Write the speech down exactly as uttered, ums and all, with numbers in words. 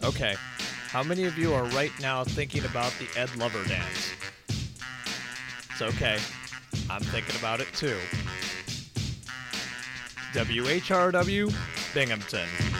Okay. How many of you are right now thinking about the Ed Lover dance? It's okay. I'm thinking about it too. W H R W, Binghamton.